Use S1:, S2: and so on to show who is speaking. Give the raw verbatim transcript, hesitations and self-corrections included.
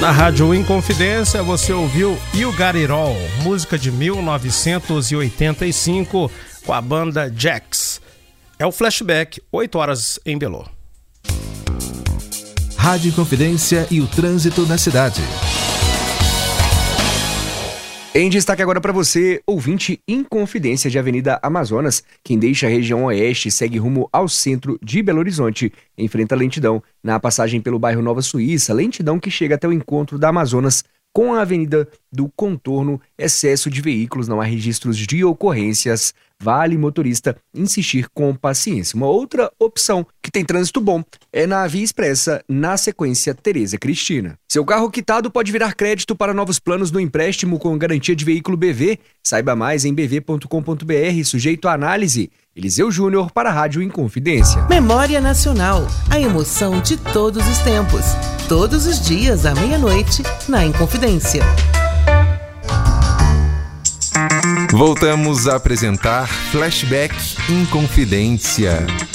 S1: Na Rádio Inconfidência você ouviu You Got It All, música de mil novecentos e oitenta e cinco com a banda Jax. É o Flashback, oito horas em Belo.
S2: Rádio Inconfidência e o trânsito na cidade.
S3: Em destaque agora para você, ouvinte Inconfidência de Avenida Amazonas, quem deixa a região oeste segue rumo ao centro de Belo Horizonte, enfrenta lentidão na passagem pelo bairro Nova Suíça, lentidão que chega até o encontro da Amazonas com a Avenida do Contorno, excesso de veículos, não há registros de ocorrências. Vale, motorista, insistir com paciência. Uma outra opção que tem trânsito bom é na Via Expressa, na sequência Tereza Cristina. Seu carro quitado pode virar crédito para novos planos no empréstimo com garantia de veículo B V. Saiba mais em b v ponto com ponto b r, sujeito à análise. Eliseu Júnior para a Rádio Inconfidência.
S4: Memória Nacional, a emoção de todos os tempos. Todos os dias à meia-noite, na Inconfidência.
S2: Voltamos a apresentar Flashback Inconfidência.